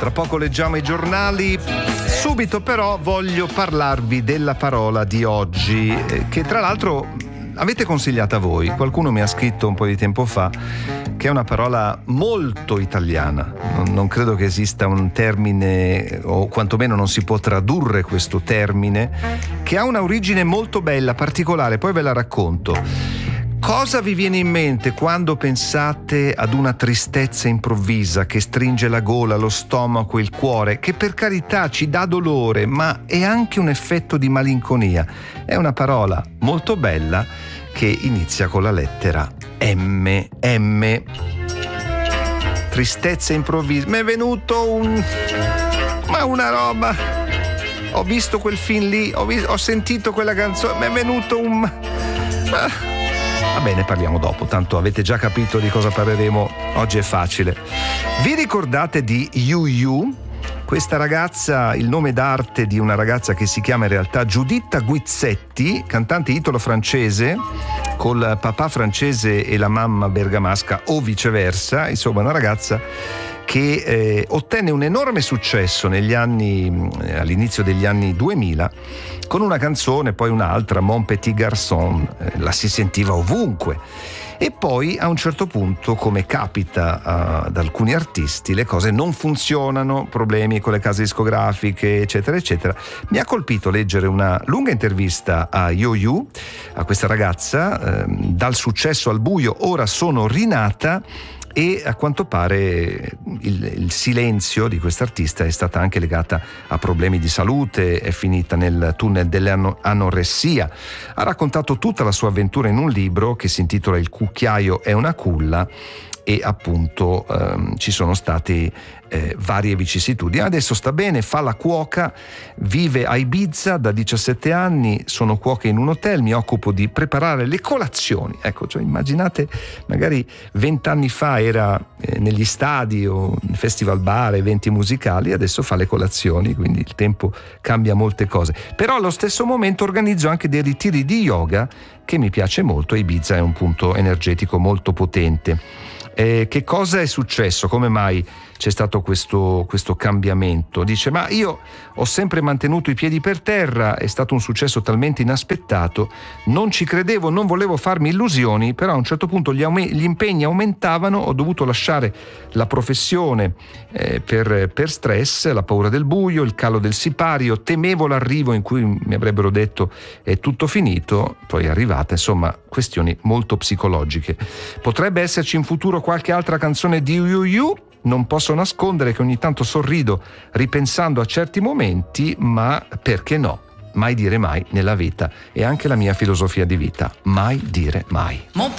Tra poco leggiamo i giornali. Subito però voglio parlarvi della parola di oggi, che tra l'altro avete consigliata voi. Qualcuno mi ha scritto un po' di tempo fa che è una parola molto italiana. Non credo che esista un termine, o quantomeno non si può tradurre questo termine, che ha una origine molto bella, particolare, poi ve la racconto. Cosa vi viene in mente quando pensate ad una tristezza improvvisa che stringe la gola, lo stomaco, il cuore, che per carità ci dà dolore, ma è anche un effetto di malinconia? È una parola molto bella che inizia con la lettera M. M. Tristezza improvvisa. Mi è venuto una roba. Ho visto quel film lì, ho sentito quella canzone, mi è venuto Va bene, parliamo dopo, tanto avete già capito di cosa parleremo, oggi è facile. Vi ricordate di Yu? Questa ragazza, il nome d'arte di una ragazza che si chiama in realtà Giuditta Guizzetti, cantante italo-francese, col papà francese e la mamma bergamasca o viceversa, insomma una ragazza che ottenne un enorme successo all'inizio degli anni 2000 con una canzone, poi un'altra, Mon Petit Garçon, la si sentiva ovunque. E poi a un certo punto, come capita ad alcuni artisti, le cose non funzionano, problemi con le case discografiche, eccetera eccetera. Mi ha colpito leggere una lunga intervista a Yu, a questa ragazza, dal successo al buio ora sono rinata. E a quanto pare il silenzio di quest'artista è stata anche legata a problemi di salute, è finita nel tunnel dell'anoressia. Ha raccontato tutta la sua avventura in un libro che si intitola Il cucchiaio è una culla, e appunto ci sono stati varie vicissitudini. Adesso sta bene, fa la cuoca, vive a Ibiza da 17 anni, sono cuoca in un hotel, mi occupo di preparare le colazioni. Ecco, cioè immaginate, magari 20 anni fa era negli stadi o festival bar, eventi musicali, adesso fa le colazioni, quindi il tempo cambia molte cose. Però allo stesso momento organizzo anche dei ritiri di yoga che mi piace molto, Ibiza è un punto energetico molto potente. Che cosa è successo? Come mai c'è stato questo cambiamento? Dice: ma io ho sempre mantenuto i piedi per terra, è stato un successo talmente inaspettato, non ci credevo, non volevo farmi illusioni, però a un certo punto gli impegni aumentavano, ho dovuto lasciare la professione per stress, la paura del buio, il calo del sipario, temevo l'arrivo in cui mi avrebbero detto è tutto finito, poi è arrivata, insomma questioni molto psicologiche. Potrebbe esserci in futuro qualche altra canzone di Yu? Non posso nascondere che ogni tanto sorrido ripensando a certi momenti, ma perché no? Mai dire mai nella vita. È anche la mia filosofia di vita. Mai dire mai.